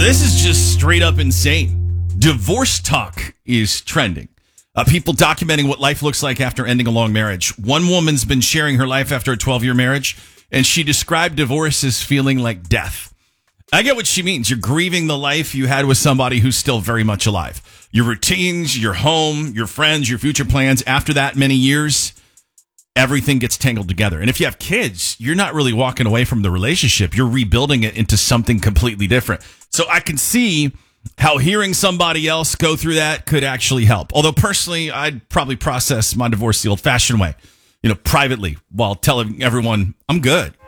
This is just straight up insane. Divorce talk is trending. People documenting what life looks like after ending a long marriage. One woman's been sharing her life after a 12-year marriage, and she described divorce as feeling like death. I get what she means. You're grieving the life you had with somebody who's still very much alive. Your routines, your home, your friends, your future plans. After that many years, everything gets tangled together. And if you have kids, you're not really walking away from the relationship. You're rebuilding it into something completely different. So I can see how hearing somebody else go through that could actually help. Although personally, I'd probably process my divorce the old-fashioned way, privately, while telling everyone I'm good.